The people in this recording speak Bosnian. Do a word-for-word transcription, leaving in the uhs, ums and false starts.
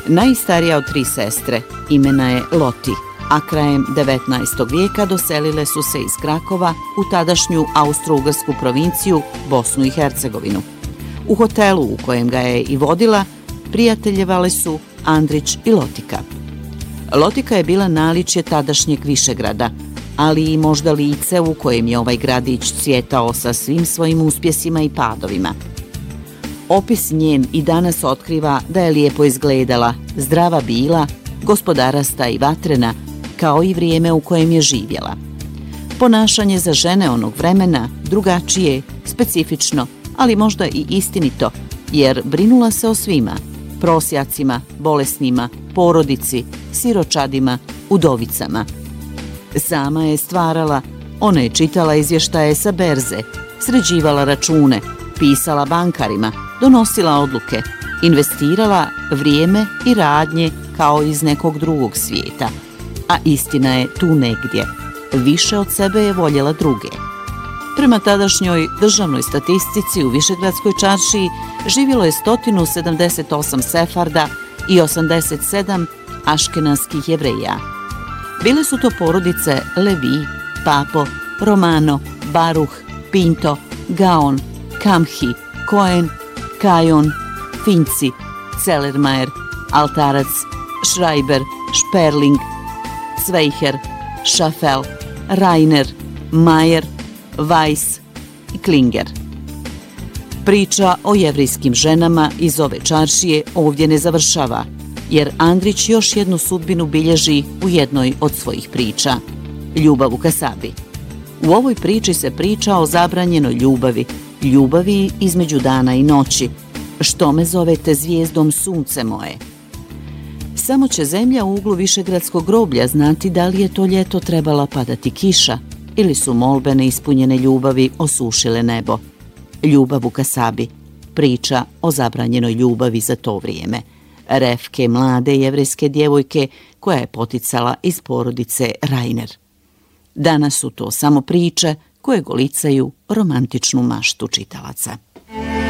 Najstarija od tri sestre, imena je Loti, a krajem devetnaestog vijeka doselile su se iz Krakova u tadašnju Austro-Ugarsku provinciju Bosnu i Hercegovinu. U hotelu u kojem ga je i vodila prijateljevale su Andrić i Lotika. Lotika je bila naličje tadašnjeg Višegrada, ali i možda lice u kojem je ovaj gradić cvjetao sa svim svojim uspjesima i padovima. Opis njen i danas otkriva da je lijepo izgledala, zdrava bila, gospodarasta i vatrena, kao i vrijeme u kojem je živjela. Ponašanje za žene onog vremena drugačije, specifično, ali možda i istinito, jer brinula se o svima, prosjacima, bolesnima, porodici, siročadima, udovicama. Sama je stvarala, ona je čitala izvještaje sa berze, sređivala račune, pisala bankarima, donosila odluke, investirala vrijeme i radnje kao iz nekog drugog svijeta. A istina je tu negdje. Više od sebe je voljela druge. Prema tadašnjoj državnoj statistici u Višegradskoj čaršiji živjelo je sto sedamdeset osam Sefarda i osamdeset sedam aškenaskih Jevreja. Bile su to porodice Levi, Papo, Romano, Baruh, Pinto, Gaon, Kamhi, Koen, Kajon, Finci, Celermajer, Altarac, Schreiber, Sperling, Svejher, Schafel, Rainer, Majer, Weiss i Klinger. Priča o jevrijskim ženama iz ove čaršije ovdje ne završava, jer Andrić još jednu sudbinu bilježi u jednoj od svojih priča. Ljubav u kasabi. U ovoj priči se priča o zabranjenoj ljubavi, ljubavi između dana i noći. Što me zovete zvijezdom, sunce moje? Samo će zemlja u uglu Višegradskog groblja znati da li je to ljeto trebala padati kiša ili su molbe neispunjene ljubavi osušile nebo. Ljubav u kasabi. Priča o zabranjenoj ljubavi za to vrijeme. Refke, mlade jevrejske djevojke koja je poticala iz porodice Rainer. Danas su to samo priče koje golicaju romantičnu maštu čitalaca.